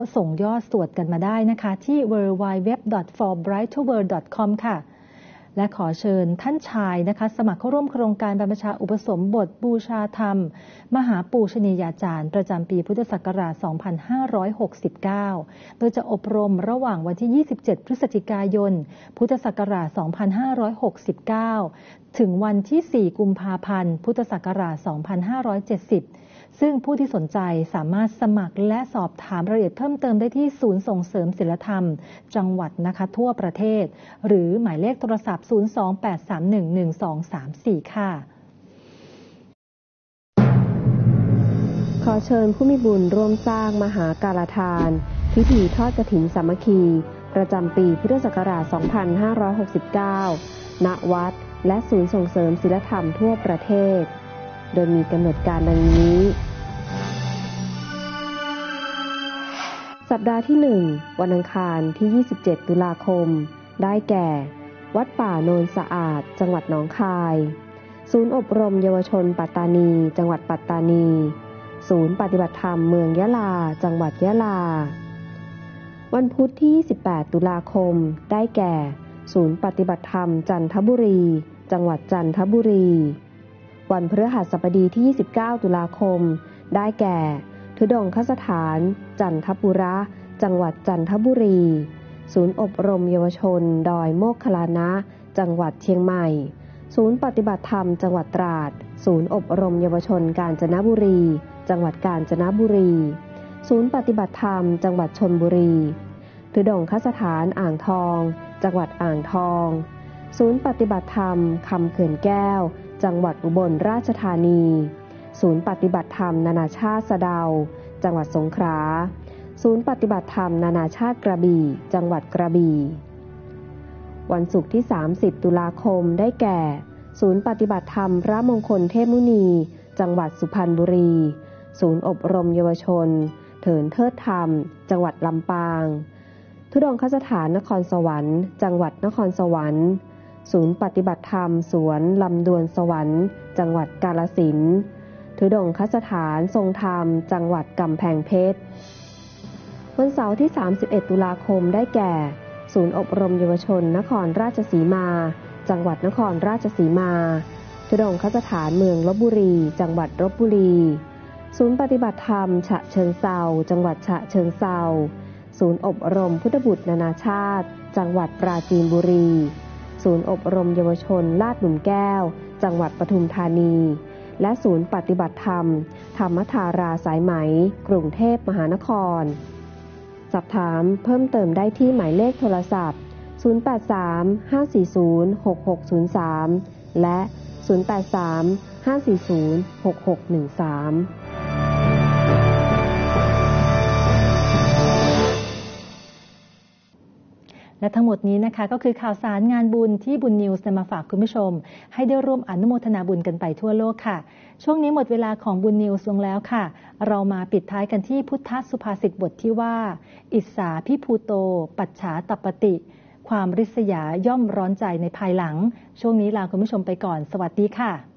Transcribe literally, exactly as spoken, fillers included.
ส่งยอดสวดกันมาได้นะคะที่ ดับเบิลยู ดับเบิลยู ดับเบิลยู ดอท ฟอร์ ไบรท์ เวิลด์ ดอท คอม ค่ะและขอเชิญท่านชายนะคะสมัครเข้าร่วมโครงการบรรพชาอุปสมบทบูชาธรรมมหาปูชนียาจารย์ประจำปีพุทธศักราช สองพันห้าร้อยหกสิบเก้า โดยจะอบรมระหว่างวันที่ ยี่สิบเจ็ด พฤศจิกายน พุทธศักราช สองพันห้าร้อยหกสิบเก้า ถึงวันที่ สี่ กุมภาพันธ์ พุทธศักราช สองพันห้าร้อยเจ็ดสิบซึ่งผู้ที่สนใจสามารถสมัครและสอบถามรายละเอียดเพิ่มเติมได้ที่ศูนย์ส่งเสริมศีลธรรมจังหวัดนะคะทั่วประเทศหรือหมายเลขโทรศัพท์ศูนย์ สอง แปด สาม หนึ่ง หนึ่ง สอง สาม สี่ค่ะขอเชิญผู้มีบุญร่วมสร้างมหากาลทานพิธีทอดกฐินสามัคคีประจำปีพุทธศักราช สองพันห้าร้อยหกสิบเก้า ณ วัดและศูนย์ส่งเสริมศีลธรรมทั่วประเทศโดยมีกำหนดการดังนี้สัปดาห์ที่หนึ่งวันอังคารที่ ยี่สิบเจ็ด ตุลาคมได้แก่วัดป่าโนนสะอาดจังหวัดหนองคายศูนย์อบรมเยาวชนปัตตานีจังหวัดปัตตานีศูนย์ปฏิบัติธรรมเมืองยะลาจังหวัดยะลาวันพุธที่ ยี่สิบแปด ตุลาคมได้แก่ศูนย์ปฏิบัติธรรมจันทบุรีจังหวัดจันทบุรีวันพฤหัสบดีที่ ยี่สิบเก้า ตุลาคมได้แก่ธุดงคสถานจันทบุระจังหวัดจันทบุรีศูนย์อบรมเยาวชนดอยโมกขลานะจังหวัดเชียงใหม่ศูนย์ปฏิบัติธรรมจังหวัดตราดศูนย์อบรมเยาวชนกาญจนบุรีจังหวัดกาญจนบุรีศูนย์ปฏิบัติธรรมจังหวัดชลบุรีธุดงคสถานอ่างทองจังหวัดอ่างทองศูนย์ปฏิบัติธรรมคำเขื่อนแก้วจังหวัดอุบลราชธานีศูนย์ปฏิบัติธรรมนานาชาติสะเดาจังหวัดสงขลาศูนย์ปฏิบัติธรรมนานาชาติกระบี่จังหวัดกระบี่วันศุกร์ที่ สามสิบ ตุลาคมได้แก่ศูนย์ปฏิบัติธรรมพระมงคลเทพมุนีจังหวัดสุพรรณบุรีศูนย์อบรมเยาวชนเถินเทิดธรรมจังหวัดลำปางธุดงคสถานนครสวรรค์จังหวัดนครสวรรค์ศูนย์ปฏิบัติธรรมสวนลำดวนสวรรค์จังหวัดกาฬสินธุ์ธุดงคสถานทรงธรรมจังหวัดกำแพงเพชรวันเสาร์ที่ สามสิบเอ็ด ตุลาคมได้แก่ศูนย์อบรมเยาวชนนครราชสีมาจังหวัดนครราชสีมาธุดงคสถานเมืองลพบุรีจังหวัดลพบุรีศูนย์ปฏิบัติธรรมฉะเชิงเทราจังหวัดฉะเชิงเทราศูนย์อบรมพุทธบุตรนานาชาติจังหวัดปราจีนบุรีศูนย์อบรมเยาวชนลาดหลุมแก้วจังหวัดปทุมธานีและศูนย์ปฏิบัติธรรมธรรมธาราสายไหมกรุงเทพมหานครสอบถามเพิ่มเติมได้ที่หมายเลขโทรศัพท์ศูนย์ แปด สาม ห้า สี่ ศูนย์ หก หก ศูนย์ สามและศูนย์ แปด สาม ห้า สี่ ศูนย์ หก หก หนึ่ง สามและทั้งหมดนี้นะคะก็คือข่าวสารงานบุญที่บุญนิวส์นำมาฝากคุณผู้ชมให้ได้ร่วมอนุโมทนาบุญกันไปทั่วโลกค่ะช่วงนี้หมดเวลาของบุญนิวส์ลงแล้วค่ะเรามาปิดท้ายกันที่พุทธสุภาษิตบทที่ว่าอิสสาพิภูโตปัจฉาตัปปติความริษยาย่อมร้อนใจในภายหลังช่วงนี้ลาคุณผู้ชมไปก่อนสวัสดีค่ะ